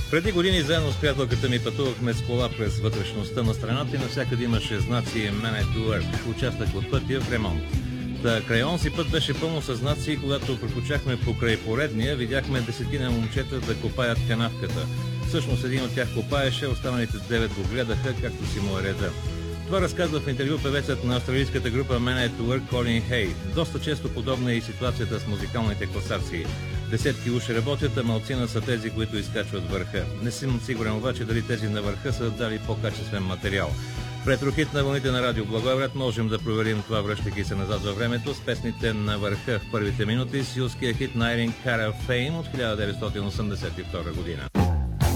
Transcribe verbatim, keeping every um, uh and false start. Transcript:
Преди години заедно с приятелката ми пътувахме с кола през вътрешността на страната и навсякъде имаше знаци Man at Work, участък от пътя в ремонт. Та край онзи път беше пълно със знаци и когато препочахме покрай поредния, видяхме десетина момчета да копаят канавката. Всъщност един от тях копаеше, останалите девет го гледаха, както си му е реда. Това разказва в интервю певецът на австралийската група Man at Work Colin Hay. Доста често подобна е и ситуацията с музикалните класации. Десетки уши работят, а малцина са тези, които изкачват върха. Не съм сигурен обаче дали тези на върха са дали по-качествен материал. В ретрохит на вълните на радио Благоевград можем да проверим това, връщайки се назад във времето с песните на върха в първите минути с юлския хит на Irene Cara Fame от хиляда деветстотин осемдесет и втора година.